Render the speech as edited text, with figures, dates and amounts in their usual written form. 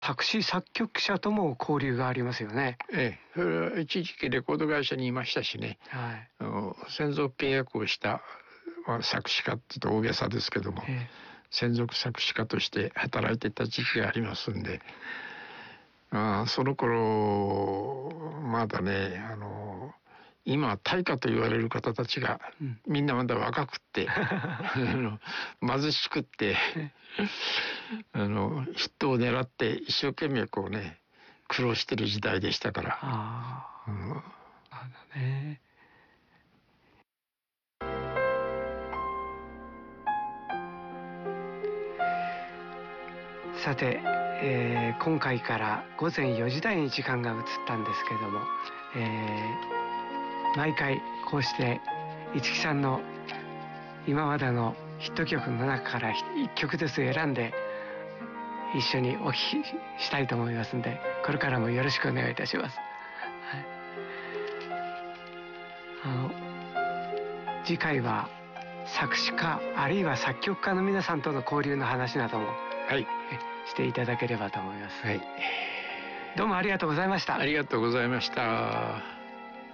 作詞作曲者とも交流がありますよね。 それは一時期レコード会社にいましたしね、専属契約をした、作詞家って言うと大げさですけども、専属作詞家として働いてた時期がありますんで、その頃まだね、今大家と言われる方たちが、みんなまだ若くって貧しくってヒットを狙って一生懸命こうね苦労してる時代でしたから。 さて、今回から午前4時台に時間が移ったんですけども、毎回こうして五木さんの今までのヒット曲の中から1曲ずつ選んで一緒にお聴きしたいと思いますので、これからもよろしくお願いいたします。次回は作詞家あるいは作曲家の皆さんとの交流の話なども、していただければと思います。どうもありがとうございました。 ありがとうございました。